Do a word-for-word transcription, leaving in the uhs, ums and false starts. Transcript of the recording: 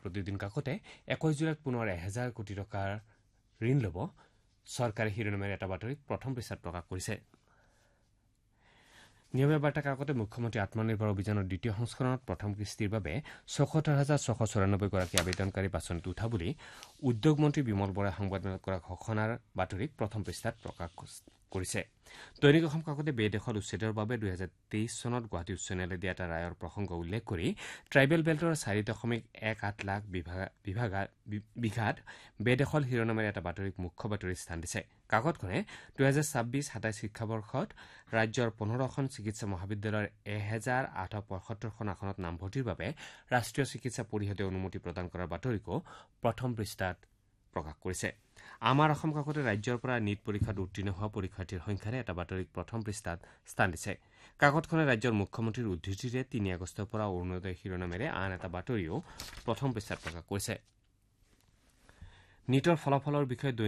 প্ৰতিদিন কাকতে একৈশ জুলাইত পুনৰ এহেজাৰ কোটি টকাৰ ঋণ ল'ব চৰকাৰে শিৰোনামেৰে এটা বাতৰিক প্ৰথম পৃষ্ঠাত প্ৰকাশ কৰিছে। নিয়মীয়া বাৰ্তা কাকতে মুখ্যমন্ত্ৰী আত্মনিৰ্ভৰ অভিযানৰ দ্বিতীয় সংস্কৰণত প্ৰথম কিস্তিৰ বাবে ছয়সত্তৰ হাজাৰ ছশ চৌৰানব্বৈ গৰাকী আবেদনকাৰী বাছনিত উঠা বুলি উদ্যোগ মন্ত্ৰী বিমল বৰাই সংবাদমেলত কৰা ঘোষণাৰ বাতৰিক প্ৰথম পৃষ্ঠাত প্ৰকাশ কৰিছে। দৈনিক অসম কাকতে বেদখল উচ্ছেদৰ বাবে দুহেজাৰ তেইছ চনত গুৱাহাটী উচ্চ ন্যায়ালয়ে দিয়া এটা ৰায়ৰ প্ৰসংগ উল্লেখ কৰি ট্ৰাইবেল বেল্টৰ চাৰি দশমিক এক আঠ লাখ বিঘাত বেদখল শিৰোনামেৰে এটা বাতৰিক মুখ্য বাতৰিৰ স্থান দিছে। কাকতখনে দুহেজাৰ ছাব্বিছ সাতাইছ শিক্ষাবৰ্ষত ৰাজ্যৰ পোন্ধৰখন চিকিৎসা মহাবিদ্যালয়ৰ এহেজাৰ আঠশ পঁয়সত্তৰখন আসনত নামভৰ্তিৰ বাবে ৰাষ্ট্ৰীয় চিকিৎসা পৰিষদে অনুমতি প্ৰদান কৰাৰ বাতৰিকো প্ৰথম পৃষ্ঠাত প্ৰকাশ কৰিছে। আমাৰ অসম কাকতে ৰাজ্যৰ পৰা নীট পৰীক্ষাত উত্তীৰ্ণ হোৱা পৰীক্ষাৰ্থীৰ সংখ্যাৰে এটা বাতৰিক প্ৰথম পৃষ্ঠাত স্থান দিছে। কাকতখনে ৰাজ্যৰ মুখ্যমন্ত্ৰীৰ উদ্ধৃতিৰে তিনি আগষ্টৰ পৰা অৰুণোদয় শিৰোনামেৰে আন এটা বাতৰিও প্ৰথম পৃষ্ঠাত প্ৰকাশ কৰিছে। নীটৰ ফলাফলৰ বিষয়ে